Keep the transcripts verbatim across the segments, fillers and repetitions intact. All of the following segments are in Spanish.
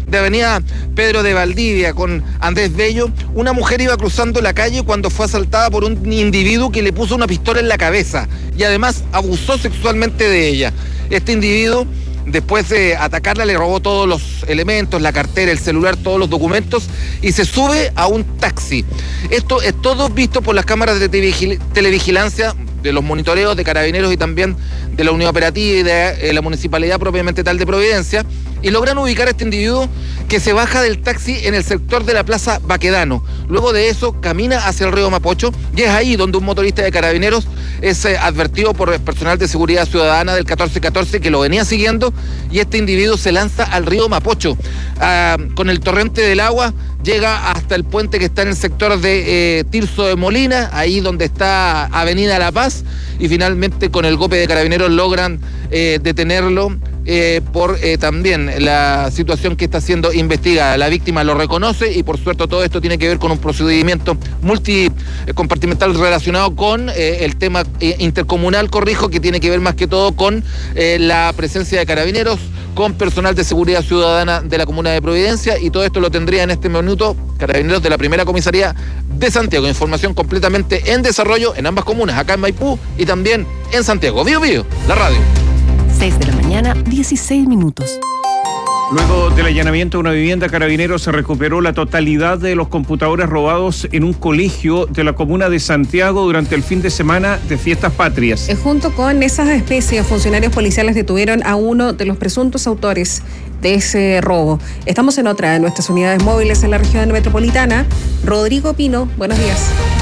de avenida Pedro de Valdivia con Andrés Bello, una mujer iba cruzando la calle cuando fue asaltada por un individuo que le puso una pistola en la cabeza y además abusó sexualmente de ella. Este individuo, después de atacarla, le robó todos los elementos, la cartera, el celular, todos los documentos y se sube a un taxi. Esto es todo visto por las cámaras de televigilancia, de los monitoreos de Carabineros y también de la unidad operativa y de eh, la municipalidad propiamente tal de Providencia, y logran ubicar a este individuo que se baja del taxi en el sector de la Plaza Baquedano. Luego de eso camina hacia el río Mapocho y es ahí donde un motorista de Carabineros es eh, advertido por el personal de seguridad ciudadana del catorce catorce que lo venía siguiendo, y este individuo se lanza al río Mapocho. Ah, con el torrente del agua llega hasta el puente que está en el sector de eh, Tirso de Molina, ahí donde está Avenida La Paz, y finalmente con el golpe de Carabineros logran eh, detenerlo eh, por eh, también la situación que está siendo investigada. La víctima lo reconoce y por suerte todo esto tiene que ver con un procedimiento multicompartimental relacionado con eh, el tema eh, intercomunal, corrijo, que tiene que ver más que todo con eh, la presencia de Carabineros, con personal de seguridad ciudadana de la comuna de Providencia, y todo esto lo tendría en este minuto Carabineros de la primera comisaría de Santiago. Información completamente en desarrollo en ambas comunas, acá en Maipú y también en Santiago. Bío Bío, la radio. seis de la mañana, dieciséis minutos. Luego del allanamiento de una vivienda, Carabineros se recuperó la totalidad de los computadores robados en un colegio de la comuna de Santiago durante el fin de semana de Fiestas Patrias. Junto con esas especies, funcionarios policiales detuvieron a uno de los presuntos autores de ese robo. Estamos en otra de nuestras unidades móviles en la región metropolitana. Rodrigo Pino, buenos días.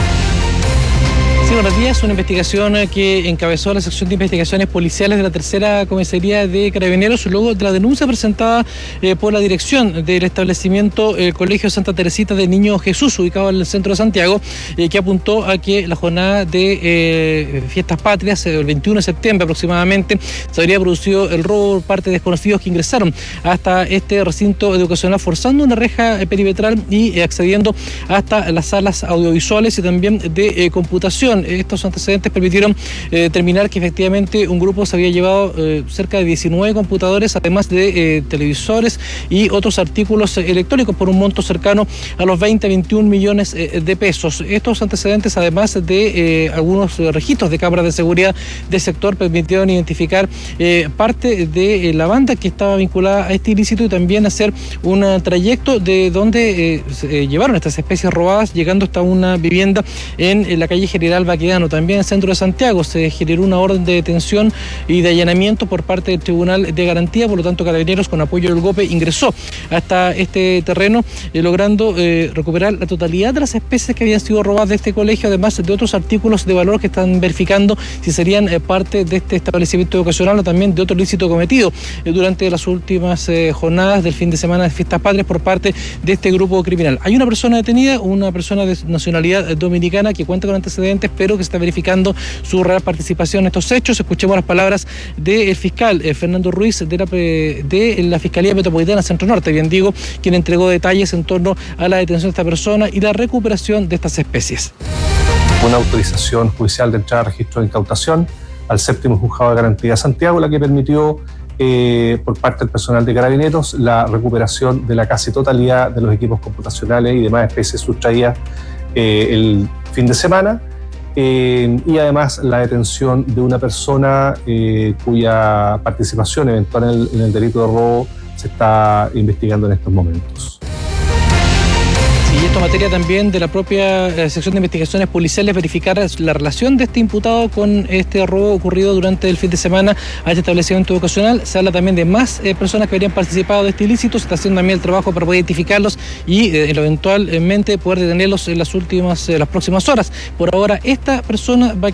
Sí, buenos días. Una investigación que encabezó la sección de investigaciones policiales de la tercera comisaría de Carabineros luego de la denuncia presentada eh, por la dirección del establecimiento el Colegio Santa Teresita del Niño Jesús, ubicado en el centro de Santiago, eh, que apuntó a que la jornada de eh, Fiestas Patrias, eh, el veintiuno de septiembre aproximadamente, se habría producido el robo por parte de desconocidos que ingresaron hasta este recinto educacional forzando una reja eh, perimetral y eh, accediendo hasta las salas audiovisuales y también de eh, computación. Estos antecedentes permitieron eh, determinar que efectivamente un grupo se había llevado eh, cerca de diecinueve computadores, además de eh, televisores y otros artículos eh, electrónicos por un monto cercano a los veinte a veintiún millones eh, de pesos. Estos antecedentes, además de eh, algunos registros de cámaras de seguridad del sector, permitieron identificar eh, parte de eh, la banda que estaba vinculada a este ilícito y también hacer un trayecto de donde eh, se, eh, llevaron estas especies robadas, llegando hasta una vivienda en, en la calle General Baquedano. También en el centro de Santiago se generó una orden de detención y de allanamiento por parte del Tribunal de Garantía, por lo tanto Carabineros, con apoyo del GOPE, ingresó hasta este terreno eh, logrando eh, recuperar la totalidad de las especies que habían sido robadas de este colegio, además de otros artículos de valor que están verificando si serían eh, parte de este establecimiento educacional o también de otro ilícito cometido eh, durante las últimas eh, jornadas del fin de semana de Fiestas Patrias por parte de este grupo criminal. Hay una persona detenida, una persona de nacionalidad dominicana que cuenta con antecedentes, pero que está verificando su real participación en estos hechos. Escuchemos las palabras del fiscal eh, Fernando Ruiz de la, de la Fiscalía Metropolitana Centro Norte, bien digo, quien entregó detalles en torno a la detención de esta persona y la recuperación de estas especies. Una autorización judicial de entrada a registro de incautación al séptimo juzgado de garantía de Santiago, la que permitió eh, por parte del personal de Carabineros la recuperación de la casi totalidad de los equipos computacionales y demás especies sustraídas eh, el fin de semana. Eh, y además la detención de una persona eh, cuya participación eventual en el, en el delito de robo se está investigando en estos momentos. Y esto materia también de la propia eh, sección de investigaciones policiales, verificar la relación de este imputado con este robo ocurrido durante el fin de semana a este establecimiento educacional. Se habla también de más eh, personas que habrían participado de este ilícito. Se está haciendo también el trabajo para poder identificarlos y eh, eventualmente poder detenerlos en las últimas, eh, las próximas horas. Por ahora, esta persona va a